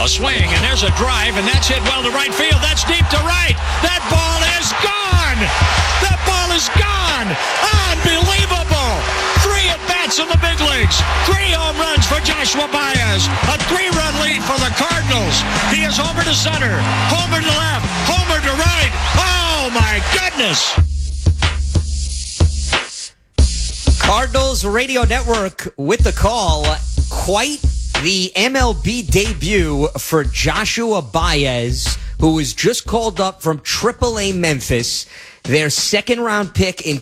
A swing, and there's a drive, and that's hit well to right field. That's deep to right. That ball is gone. That ball is gone. Unbelievable. 3 at-bats in the big leagues. 3 home runs for Joshua Baez. A 3-run lead for the Cardinals. He is homer to center, homer to left, homer to right. Oh, my goodness. Cardinals Radio Network with the call. Quite the MLB debut for Joshua Baez, who was just called up from AAA Memphis, their second-round pick in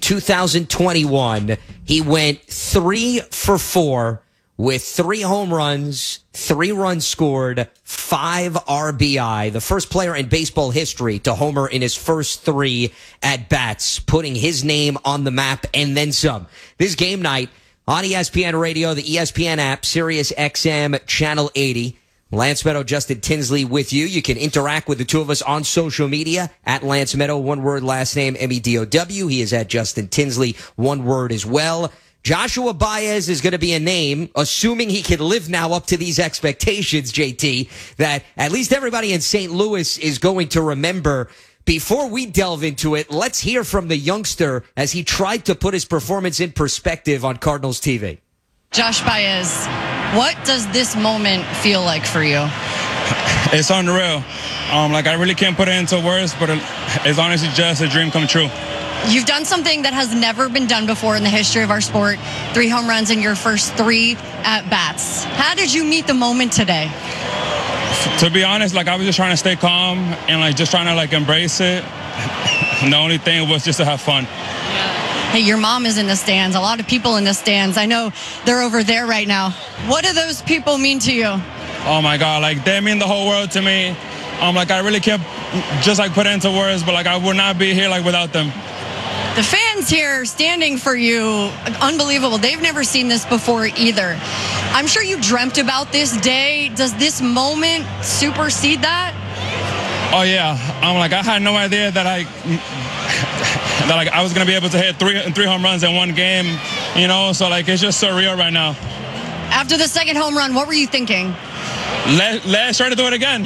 2021. He went 3 for 4 with 3 home runs, 3 runs scored, 5 RBI. The first player in baseball history to homer in his first 3 at-bats, putting his name on the map and then some. This game night on ESPN Radio, the ESPN app, Sirius XM, Channel 80. Lance Meadow, Justin Tinsley with you. You can interact with the two of us on social media at Lance Meadow, one word, last name, MEDOW. He is at Justin Tinsley, one word as well. Joshua Baez is going to be a name, assuming he can live now up to these expectations, JT, that at least everybody in St. Louis is going to remember. Before we delve into it, let's hear from the youngster as he tried to put his performance in perspective on Cardinals TV. Josh Baez, what does this moment feel like for you? It's unreal. I really can't put it into words, but it's honestly just a dream come true. You've done something that has never been done before in the history of our sport. 3 home runs in your first 3 at-bats. How did you meet the moment today? To be honest, I was just trying to stay calm and just trying to embrace it. And the only thing was just to have fun. Hey, your mom is in the stands. A lot of people in the stands. I know they're over there right now. What do those people mean to you? Oh my God, they mean the whole world to me. I really can't just put it into words, but I would not be here without them. The fans here standing for you, unbelievable. They've never seen this before either. I'm sure you dreamt about this day. Does this moment supersede that? Oh yeah, I had no idea that I was gonna be able to hit 3 home runs in one game, So it's just surreal right now. After the second home run, what were you thinking? Let's try to do it again.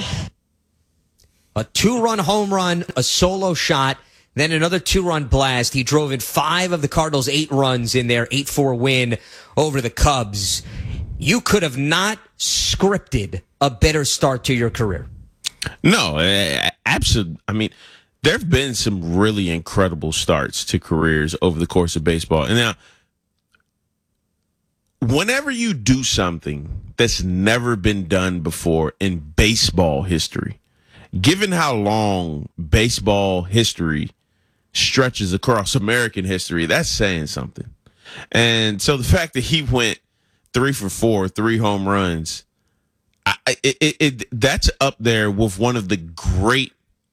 A 2-run home run, a solo shot, then another 2-run blast. He drove in 5 of the Cardinals' 8 runs in their 8-4 win over the Cubs. You could have not scripted a better start to your career. No, absolutely. There have been some really incredible starts to careers over the course of baseball. And now, whenever you do something that's never been done before in baseball history, given how long baseball history stretches across American history, that's saying something. And so the fact that he went 3 for 4, 3 home runs, that's up there with one of the great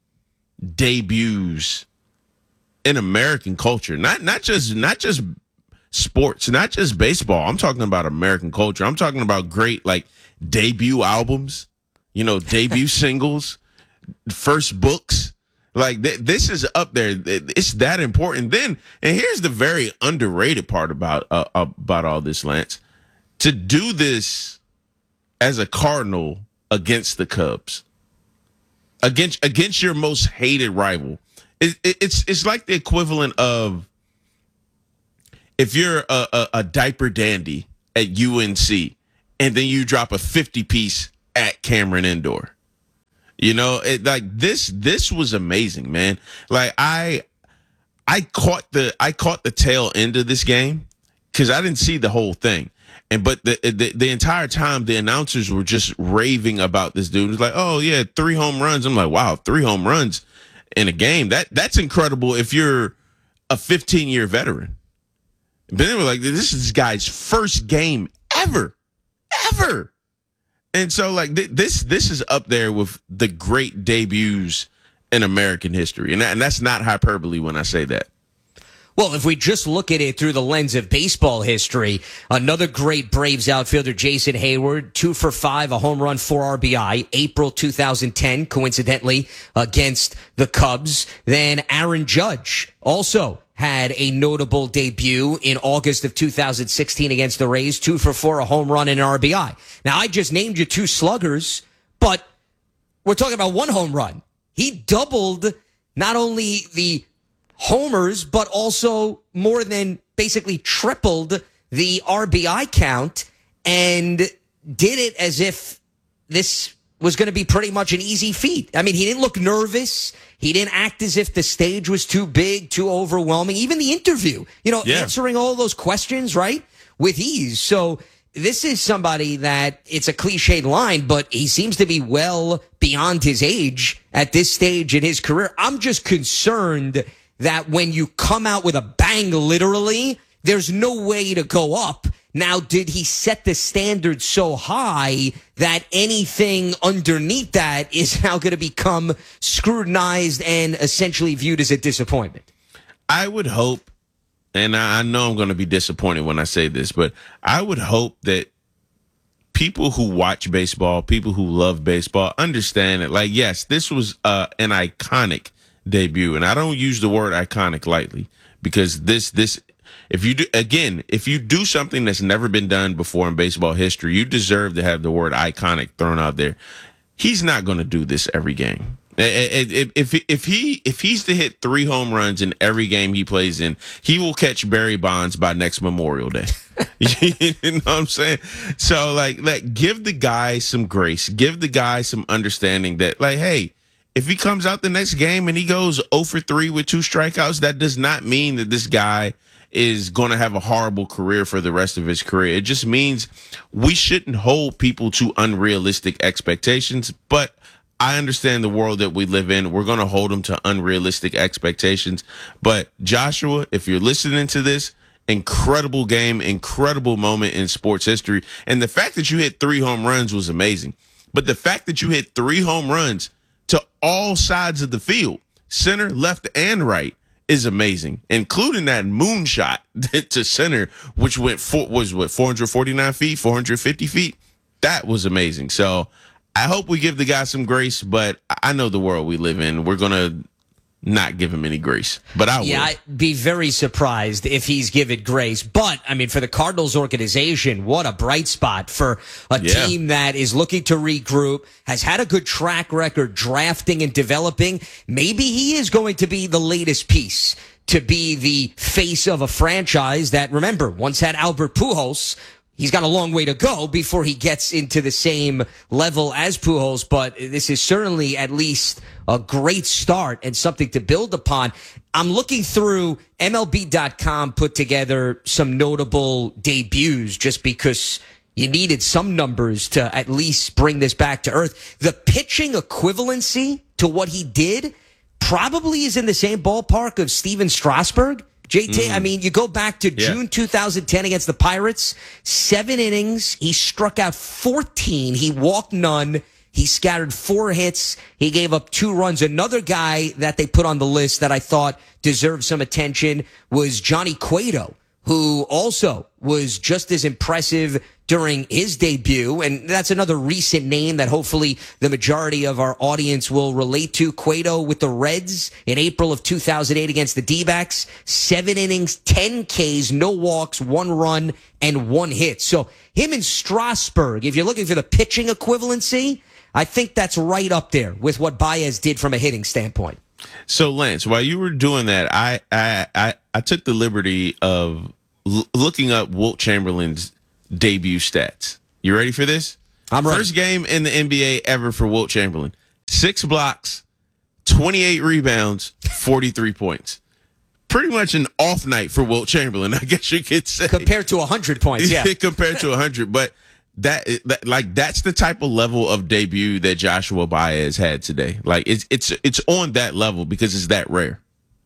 debuts in American culture. Not just sports, not just baseball. I'm talking about American culture. I'm talking about great debut albums, debut singles, first books. This is up there. It's that important. Then, and here's the very underrated part about all this, Lance. To do this as a Cardinal against the Cubs, against your most hated rival, it's like the equivalent of if you're a diaper dandy at UNC and then you drop a 50-piece at Cameron Indoor. This was amazing, man. I caught the tail end of this game because I didn't see the whole thing. But the entire time the announcers were just raving about this dude. It was like, oh yeah, 3 home runs. I'm like, wow, 3 home runs in a game. That's incredible if you're a 15-year veteran. But they were like, this is this guy's first game ever. And so this is up there with the great debuts in American history. And that's not hyperbole when I say that. Well, if we just look at it through the lens of baseball history, another great Braves outfielder, Jason Hayward, 2 for 5, a home run, 4 RBI, April 2010, coincidentally, against the Cubs. Then Aaron Judge also had a notable debut in August of 2016 against the Rays, 2 for 4, a home run and an RBI. Now, I just named you 2 sluggers, but we're talking about one home run. He doubled not only the homers, but also more than basically tripled the RBI count and did it as if this was going to be pretty much an easy feat. I mean, he didn't look nervous. He didn't act as if the stage was too big, too overwhelming. Even the interview, answering all those questions, right, with ease. So this is somebody that, it's a cliched line, but he seems to be well beyond his age at this stage in his career. I'm just concerned that when you come out with a bang, literally, there's no way to go up. Now, did he set the standard so high that anything underneath that is now going to become scrutinized and essentially viewed as a disappointment? I would hope, and I know I'm going to be disappointed when I say this, but I would hope that people who watch baseball, people who love baseball, understand that, like, yes, this was an iconic debut. And I don't use the word iconic lightly, because if you do something that's never been done before in baseball history, you deserve to have the word iconic thrown out there. He's not going to do this every game. If he's to hit 3 home runs in every game he plays in, he will catch Barry Bonds by next Memorial Day. You know what I'm saying? So like give the guy some grace, give the guy some understanding that, like, hey, if he comes out the next game and he goes 0 for 3 with 2 strikeouts, that does not mean that this guy is going to have a horrible career for the rest of his career. It just means we shouldn't hold people to unrealistic expectations. But I understand the world that we live in. We're going to hold them to unrealistic expectations. But Joshua, if you're listening to this, incredible game, incredible moment in sports history. And the fact that you hit 3 home runs was amazing. But the fact that you hit 3 home runs to all sides of the field, center, left, and right, is amazing, including that moonshot to center, which went 449 feet, 450 feet. That was amazing. So I hope we give the guy some grace, but I know the world we live in. We're going to not give him any grace, but I will. Yeah, I'd be very surprised if he's given grace. But, I mean, for the Cardinals organization, what a bright spot for a team that is looking to regroup, has had a good track record drafting and developing. Maybe he is going to be the latest piece to be the face of a franchise that, remember, once had Albert Pujols. He's got a long way to go before he gets into the same level as Pujols, but this is certainly at least a great start and something to build upon. I'm looking through MLB.com, put together some notable debuts just because you needed some numbers to at least bring this back to earth. The pitching equivalency to what he did probably is in the same ballpark of Steven Strasburg. JT, I mean, you go back to June 2010 against the Pirates, 7 innings. He struck out 14. He walked none. He scattered 4 hits. He gave up 2 runs. Another guy that they put on the list that I thought deserved some attention was Johnny Cueto, who also was just as impressive during his debut. And that's another recent name that hopefully the majority of our audience will relate to. Cueto with the Reds in April of 2008 against the D-backs. 7 innings, 10 Ks, no walks, 1 run, and 1 hit. So him and Strasburg, if you're looking for the pitching equivalency, I think that's right up there with what Baez did from a hitting standpoint. So, Lance, while you were doing that, I took the liberty of looking up Wilt Chamberlain's debut stats. You ready for this? I'm ready. First game in the NBA ever for Wilt Chamberlain. 6 blocks, 28 rebounds, 43 points. Pretty much an off night for Wilt Chamberlain, I guess you could say. Compared to 100 points, yeah. Compared to 100, but that's the type of level of debut that Joshua Baez had today. Like it's on that level because it's that rare.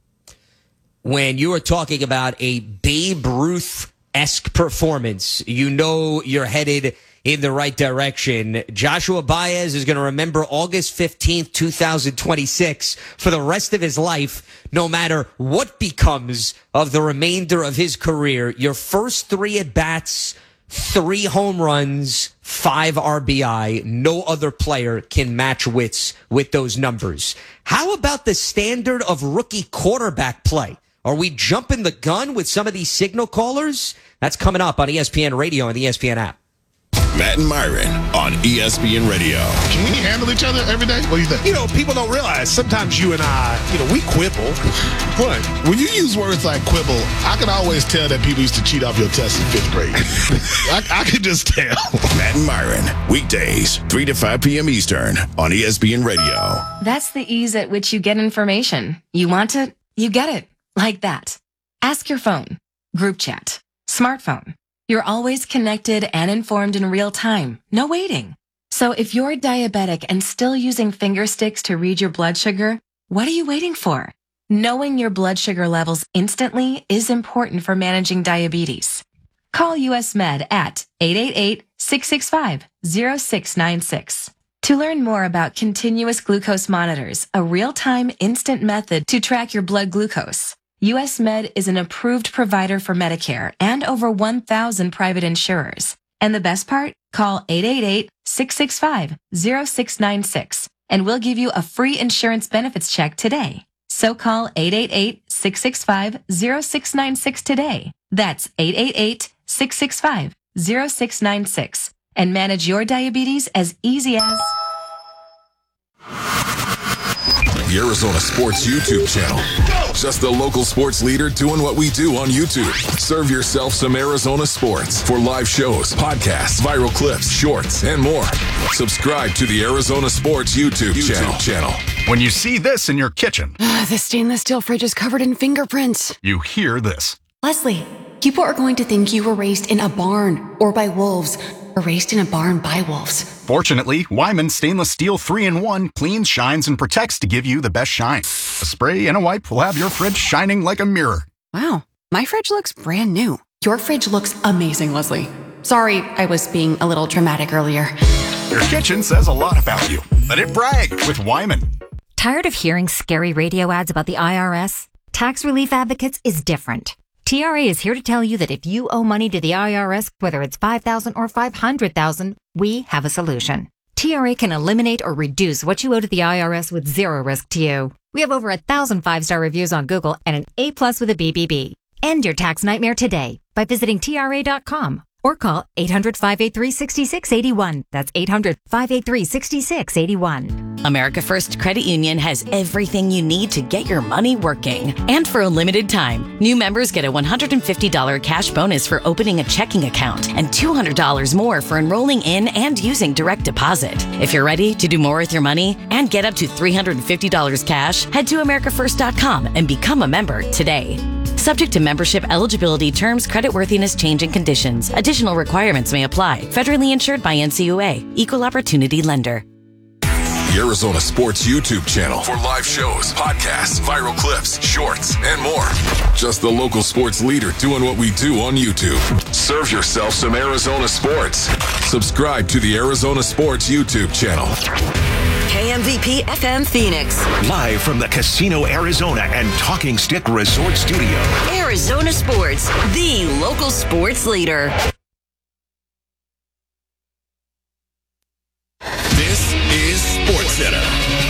When you are talking about a Babe Ruth-esque performance, you know you're headed in the right direction. Joshua Baez is going to remember August 15th, 2026 for the rest of his life, no matter what becomes of the remainder of his career. Your first 3 at-bats, 3 home runs, 5 RBI. No other player can match wits with those numbers. How about the standard of rookie quarterback play? Are we jumping the gun with some of these signal callers? That's coming up on ESPN Radio and the ESPN app. Matt and Myron on ESPN Radio. Can we handle each other every day? What do you think? You know, people don't realize sometimes you and I, we quibble. What? When you use words like quibble, I can always tell that people used to cheat off your test in 5th grade. I can just tell. Matt and Myron, weekdays, 3 to 5 p.m. Eastern on ESPN Radio. That's the ease at which you get information. You want it, you get it. Like that. Ask your phone, group chat, smartphone. You're always connected and informed in real time. No waiting. So if you're diabetic and still using finger sticks to read your blood sugar, what are you waiting for? Knowing your blood sugar levels instantly is important for managing diabetes. Call US Med at 888-665-0696. To learn more about continuous glucose monitors, a real-time instant method to track your blood glucose, US Med is an approved provider for Medicare and over 1,000 private insurers. And the best part? Call 888-665-0696 and we'll give you a free insurance benefits check today. So call 888-665-0696 today. That's 888-665-0696 and manage your diabetes as easy as... The Arizona Sports YouTube channel. Just the local sports leader doing what we do on YouTube. Serve yourself some Arizona sports for live shows, podcasts, viral clips, shorts, and more. Subscribe to the Arizona Sports YouTube channel. When you see this in your kitchen, the stainless steel fridge is covered in fingerprints. You hear this. Leslie, people are going to think you were raised in a barn or by wolves, or raised in a barn by wolves. Fortunately, Wyman Stainless Steel 3-in-1 cleans, shines, and protects to give you the best shine. A spray and a wipe will have your fridge shining like a mirror. Wow, my fridge looks brand new. Your fridge looks amazing, Leslie. Sorry, I was being a little dramatic earlier. Your kitchen says a lot about you. Let it brag with Wyman. Tired of hearing scary radio ads about the IRS? Tax Relief Advocates is different. TRA is here to tell you that if you owe money to the IRS, whether it's $5,000 or $500,000, we have a solution. TRA can eliminate or reduce what you owe to the IRS with zero risk to you. We have over 1,000 5-star reviews on Google and an A+ with a BBB. End your tax nightmare today by visiting TRA.com or call 800-583-6681. That's 800-583-6681. America First Credit Union has everything you need to get your money working. And for a limited time, new members get a $150 cash bonus for opening a checking account and $200 more for enrolling in and using direct deposit. If you're ready to do more with your money and get up to $350 cash, head to americafirst.com and become a member today. Subject to membership eligibility, terms, creditworthiness, changing conditions. Additional requirements may apply. Federally insured by NCUA. Equal Opportunity Lender. The Arizona Sports YouTube channel for live shows, podcasts, viral clips, shorts, and more. Just the local sports leader doing what we do on YouTube. Serve yourself some Arizona sports. Subscribe to the Arizona Sports YouTube channel. KMVP FM Phoenix. Live from the Casino Arizona and Talking Stick Resort Studio. Arizona Sports, the local sports leader. This is SportsCenter.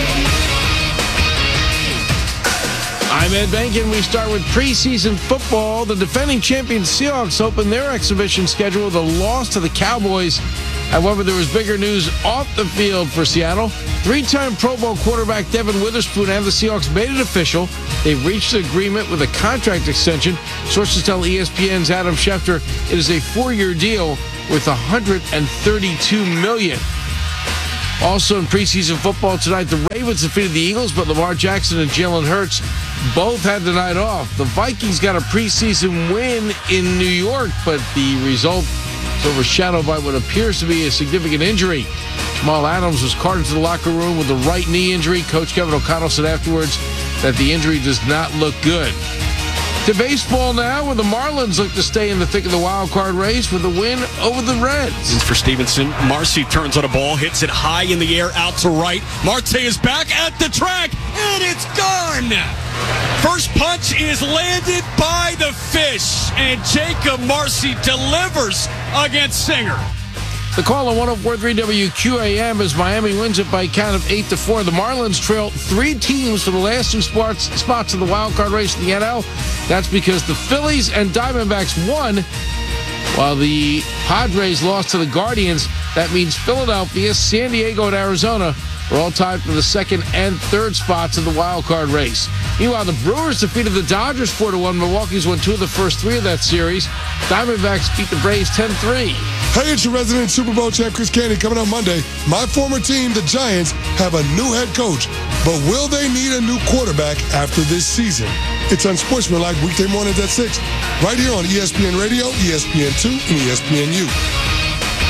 I'm Ed Bankin. We start with preseason football. The defending champion Seahawks opened their exhibition schedule with a loss to the Cowboys. However, there was bigger news off the field for Seattle. Three-time Pro Bowl quarterback Devin Witherspoon and the Seahawks made it official. They've reached an agreement with a contract extension. Sources tell ESPN's Adam Schefter it is a 4-year deal with $132 million. Also in preseason football tonight, the Ravens defeated the Eagles, but Lamar Jackson and Jalen Hurts both had the night off. The Vikings got a preseason win in New York, but the result is overshadowed by what appears to be a significant injury. Jamal Adams was carted to the locker room with a right knee injury. Coach Kevin O'Connell said afterwards that the injury does not look good. To baseball now, where the Marlins look to stay in the thick of the wild card race with a win over the Reds. For Stevenson, Marcy turns on a ball, hits it high in the air out to right. Marte is back at the track, and it's gone! First punch is landed by the fish, and Jacob Marcy delivers against Singer. The call on 104.3 WQAM as Miami wins it by a count of 8-4. The Marlins trail 3 teams for the last 2 spots in the wild card race in the NL. That's because the Phillies and Diamondbacks won, While the Padres lost to the Guardians, that means Philadelphia, San Diego, and Arizona are all tied for the second and third spots in the wild card race. Meanwhile, the Brewers defeated the Dodgers 4-1. Milwaukee's won 2 of the first 3 of that series. Diamondbacks beat the Braves 10-3. Hey, it's your resident Super Bowl champ, Chris Candy, coming on Monday. My former team, the Giants, have a new head coach, but will they need a new quarterback after this season? It's Unsportsmanlike weekday mornings at 6, right here on ESPN Radio, ESPN2, and ESPNU.